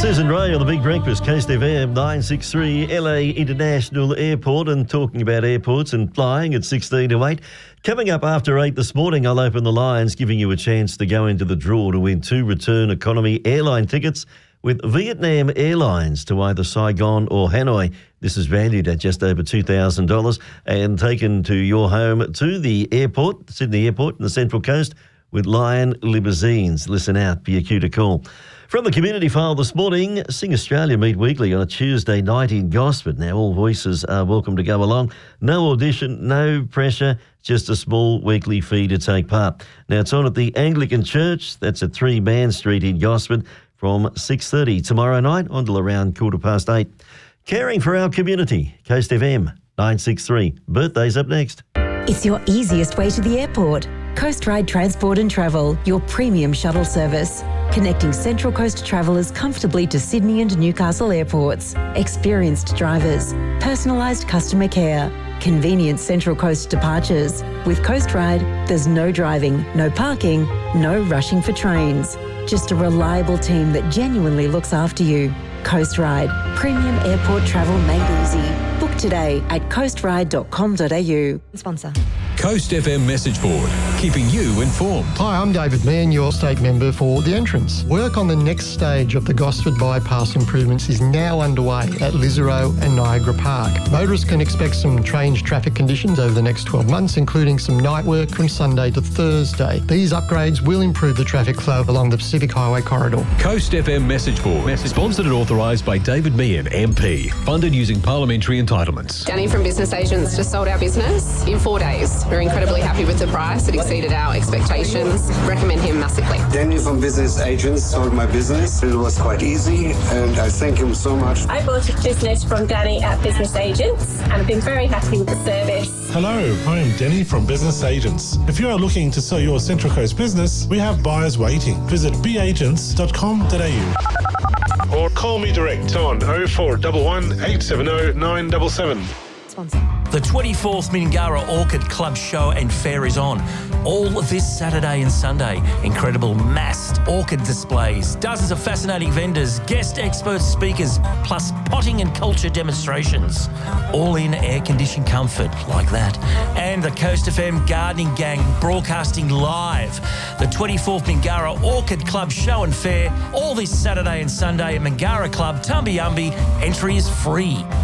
Susan Ray on The Big Breakfast, Coast FM 963 LA International Airport, and talking about airports and flying at 16 to 8. Coming up after 8 this morning, I'll open the lines, giving you a chance to go into the draw to win 2 return economy airline tickets with Vietnam Airlines to either Saigon or Hanoi. This is valued at just over $2,000 and taken to your home to the airport, Sydney Airport in the Central Coast, with Lion Limousines. Listen out for your cue to call. From the community file this morning, Sing Australia meet weekly on a Tuesday night in Gosford. Now, all voices are welcome to go along. No audition, no pressure, just a small weekly fee to take part. Now, it's on at the Anglican Church. That's at 3 Man Street in Gosford from 6:30 tomorrow night until around 8:15. Caring for our community, Coast FM 963. Birthdays up next. It's your easiest way to the airport. Coast Ride Transport and Travel, your premium shuttle service. Connecting Central Coast travellers comfortably to Sydney and Newcastle airports. Experienced drivers, personalised customer care, convenient Central Coast departures. With Coast Ride, there's no driving, no parking, no rushing for trains. Just a reliable team that genuinely looks after you. Coast Ride, premium airport travel made easy. Book today at coastride.com.au. Sponsor. Coast FM message board, keeping you informed. Hi, I'm David Mann, your state member for The Entrance. Work on the next stage of the Gosford Bypass improvements is now underway at Lisarow and Niagara Park. Motorists can expect some strange traffic conditions over the next 12 months, including some night work from Sunday to Thursday. These upgrades will improve the traffic flow along the Pacific Highway corridor. Coast FM message board, sponsored and authorised by David Meehan, MP. Funded using parliamentary entitlements. Danny from Business Agents just sold our business in 4 days. We're incredibly happy with the price. It exceeded our expectations. Recommend him massively. Danny from Business Agents sold my business. It was quite easy and I thank him so much. I bought a business from Danny at Business Agents and I've been very happy with the service. Hello, I am Danny from Business Agents. If you are looking to sell your Central Coast business, we have buyers waiting. Visit beagents.com.au or call me direct on 0411 870 977. Sponsor. The 24th Mingara Orchid Club Show and Fair is on. All this Saturday and Sunday. Incredible massed orchid displays, dozens of fascinating vendors, guest expert speakers, plus potting and culture demonstrations. All in air-conditioned comfort like that. And the Coast FM Gardening Gang broadcasting live. The 24th Mingara Orchid Club Show and Fair, all this Saturday and Sunday at Mingara Club, Tumbiumbi. Entry is free.